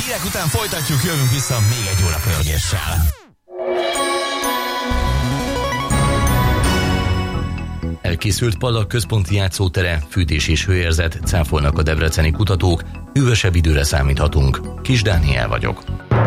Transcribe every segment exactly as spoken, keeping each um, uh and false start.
hírek után folytatjuk, jövünk vissza még egy óra pörgéssel. Elkészült Pallak központi játszótere, fűtés és hőérzet, cáfolnak a debreceni kutatók, hűvösebb időre számíthatunk. Kis Dániel vagyok.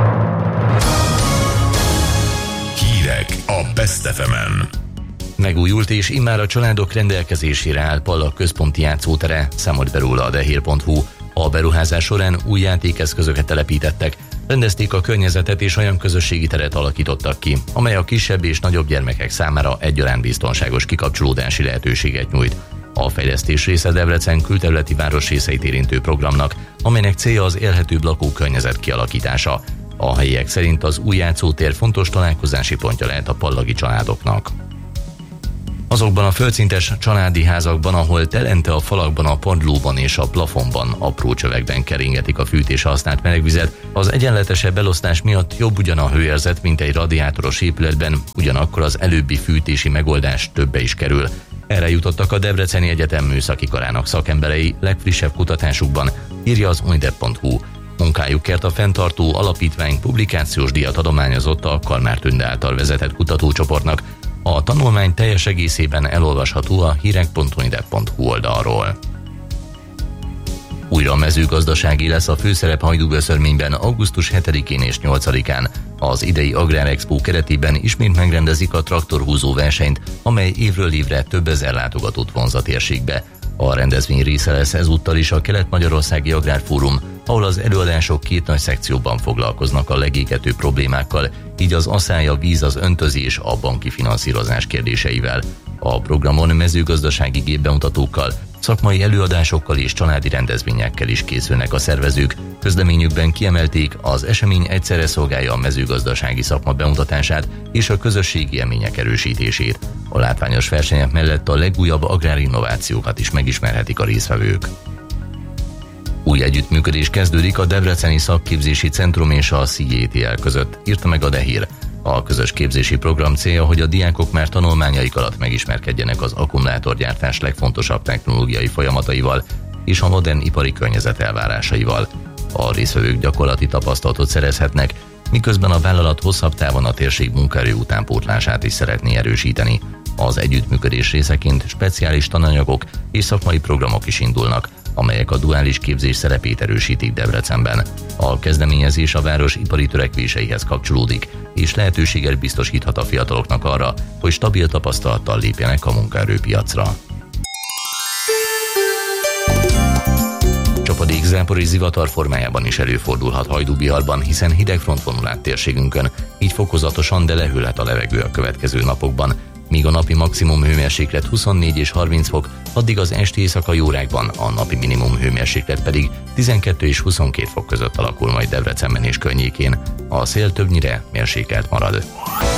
Hírek a Best ef emen. Megújult és immár a családok rendelkezésére áll Pallak központi játszótere, számolt be róla a dehér pont hu. A beruházás során új játékeszközöket telepítettek, rendezték a környezetet és olyan közösségi teret alakítottak ki, amely a kisebb és nagyobb gyermekek számára egyaránt biztonságos kikapcsolódási lehetőséget nyújt. A fejlesztés része Debrecen külterületi városrészeit érintő programnak, amelynek célja az élhetőbb lakókörnyezet kialakítása. A helyiek szerint az új játszótér fontos találkozási pontja lehet a pallagi családoknak. Azokban a földszintes családi házakban, ahol telente a falakban, a padlóban és a plafonban apró csövekben keringetik a fűtésre használt melegvizet, az egyenletesebb elosztás miatt jobb ugyan a hőérzet, mint egy radiátoros épületben, ugyanakkor az előbbi fűtési megoldás többe is kerül. Erre jutottak a Debreceni Egyetem műszaki karának szakemberei legfrissebb kutatásukban, írja az unidep pont hu. Munkájukért a fenntartó alapítvány publikációs díjat adományozott a Kalmár Tünde által vezetett kutatócsoportnak. A tanulmány teljes egészében elolvasható a hírek pont unidep pont hu oldalról. Újra mezőgazdasági lesz a főszerep Hajdúböszörményben augusztus hetedikén és nyolcadikán. Az idei Agrárexpo keretében ismét megrendezik a traktorhúzó versenyt, amely évről évre több ezer látogatót vonz a térségbe. A rendezvény része lesz ezúttal is a Kelet-Magyarországi Agrárfórum, ahol az előadások két nagy szekcióban foglalkoznak a legégető problémákkal, így az aszály, a víz, az öntözés, a banki finanszírozás kérdéseivel. A programon mezőgazdasági gépbemutatókkal, szakmai előadásokkal és családi rendezvényekkel is készülnek a szervezők. Közleményükben kiemelték, az esemény egyszerre szolgálja a mezőgazdasági szakma bemutatását és a közösségi élmények erősítését. A látványos versenyek mellett a legújabb agrárinnovációkat is megismerhetik a résztvevők. Új együttműködés kezdődik a Debreceni Szakképzési Centrum és a cé jé té el között, írta meg a Dehér. A közös képzési program célja, hogy a diákok már tanulmányaik alatt megismerkedjenek az akkumulátorgyártás legfontosabb technológiai folyamataival és a modern ipari környezet elvárásaival. A résztvevők gyakorlati tapasztalatot szerezhetnek, miközben a vállalat hosszabb távon a térség munkaerő utánpótlását is szeretné erősíteni. Az együttműködés részeként speciális tananyagok és szakmai programok is indulnak, amelyek a duális képzés szerepét erősítik Debrecenben. A kezdeményezés a város ipari törekvéseihez kapcsolódik, és lehetőséget biztosíthat a fiataloknak arra, hogy stabil tapasztalattal lépjenek a munkaerőpiacra. Csapadék, zápor és zivatar formájában is előfordulhat Hajdúbihalban, hiszen hidegfront vonul át térségünkön, így fokozatosan, de lehűlhet a levegő a következő napokban. Míg a napi maximum hőmérséklet huszonnégy és harminc fok, addig az esti éjszakai órákban a napi minimum hőmérséklet pedig tizenkettő és huszonkét fok között alakul majd Debrecenben és környékén. A szél többnyire mérsékelt marad.